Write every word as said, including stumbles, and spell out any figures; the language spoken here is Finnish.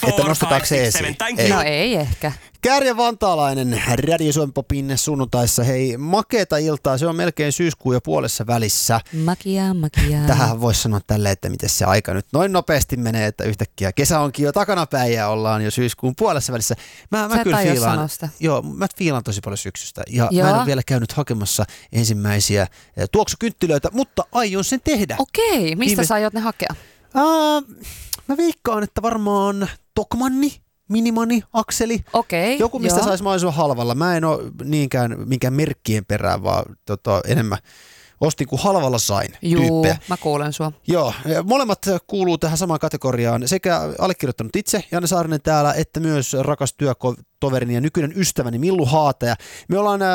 että nostetaanko se esiin? Ei. No ei ehkä. Kääriä Vantaalainen Radio Suomen Popin sunnuntaissa. Hei, makeeta iltaa. Se on melkein syyskuun ja puolessa välissä. Makia, makia. Tähän voisi sanoa tälleen, että miten se aika nyt noin nopeasti menee, että yhtäkkiä kesä onkin jo takanapäin ja ollaan jo syyskuun puolessa välissä. Mä, mä kyllä fiilaan, joo, mä fiilaan tosi paljon syksystä ja joo. Mä en ole vielä käynyt hakemassa ensimmäisiä tuoksukynttilöitä, mutta aion sen tehdä. Okei, mistä Viime... sä aiot ne hakea? Uh, mä veikkaan, että varmaan Tokmanni. Minimani, Akseli, okei, joku mistä joo. saisi mahdollisimman halvalla. Mä en ole niinkään minkään merkkien perään, vaan tota, enemmän ostin kuin halvalla sain Juu, tyyppejä. Mä kuulen sua. Joo, molemmat kuuluu tähän samaan kategoriaan. Sekä allekirjoittanut itse, Janne Saarinen täällä, että myös rakas työtoverini ja nykyinen ystäväni Millu Haataja. Me ollaan